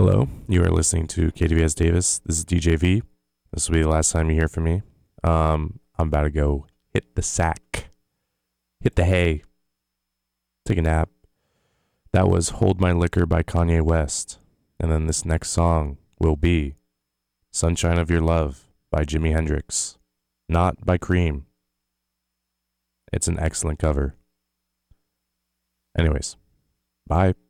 Hello, you are listening to KWS Davis. This is DJV. This will be the last time you hear from me. I'm about to go hit the sack, hit the hay, take a nap. That was Hold My Liquor by Kanye West. And then this next song will be Sunshine of Your Love by Jimi Hendrix, not by Cream. It's an excellent cover. Anyways, bye.